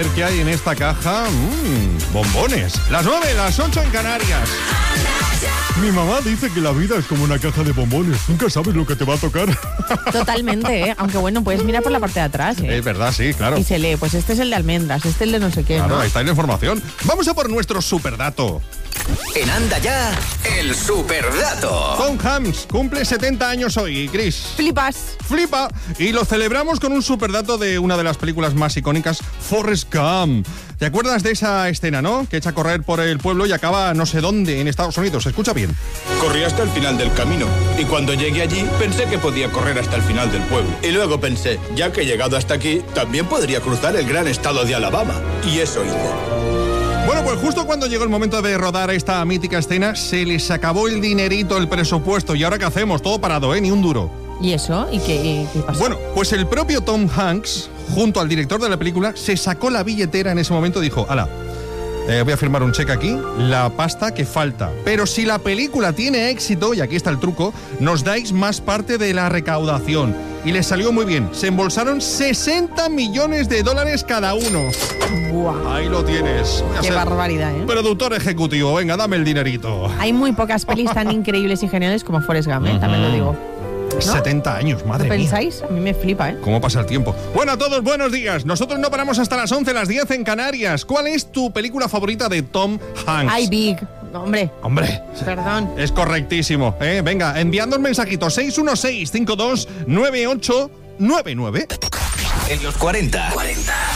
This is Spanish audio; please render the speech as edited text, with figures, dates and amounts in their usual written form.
ver qué hay en esta caja. Bombones. Las 9, las 8 en Canarias. Mi mamá dice que la vida es como una caja de bombones. Nunca sabes lo que te va a tocar. Totalmente, ¿eh? Aunque bueno, puedes mirar por la parte de atrás, ¿eh? Es verdad, sí, claro. Y se lee, pues este es el de almendras, este es el de no sé qué, Claro, ¿no? ahí está la información. Vamos a por nuestro superdato. En Anda Ya, el superdato. Tom Hanks cumple 70 años hoy, Chris. Flipas. Flipa. Y lo celebramos con un superdato de una de las películas más icónicas, Forrest Gump. ¿Te acuerdas de esa escena, no? Que echa a correr por el pueblo y acaba no sé dónde, en Estados Unidos. Escucha bien. Corrí hasta el final del camino y cuando llegué allí pensé que podía correr hasta el final del pueblo. Y luego pensé, ya que he llegado hasta aquí, también podría cruzar el gran estado de Alabama. Y eso hice. Bueno, pues justo cuando llegó el momento de rodar esta mítica escena, se les acabó el dinerito, el presupuesto. ¿Y ahora qué hacemos? Todo parado, ni un duro. ¿Y eso? ¿Y qué pasó? Bueno, pues el propio Tom Hanks, junto al director de la película, se sacó la billetera en ese momento y dijo, hala, voy a firmar un cheque aquí, la pasta que falta. Pero si la película tiene éxito, y aquí está el truco, nos dais más parte de la recaudación. Y les salió muy bien. Se embolsaron $60 millones cada uno. Buah. Ahí lo tienes. Voy a Qué ser barbaridad, ¿eh? productor ejecutivo. Venga, dame el dinerito. Hay muy pocas pelis tan increíbles y geniales como Forrest Gump, ¿eh? También lo digo. ¿No? 70 años, madre ¿Lo mía. pensáis? A mí me flipa, ¿eh? ¿Cómo pasa el tiempo? Bueno, a todos, buenos días. Nosotros no paramos hasta las 11, las 10 en Canarias. ¿Cuál es tu película favorita de Tom Hanks? Ay, Big. Hombre. Perdón. Es correctísimo. Venga, enviando un mensajito 616-529899. En los 40.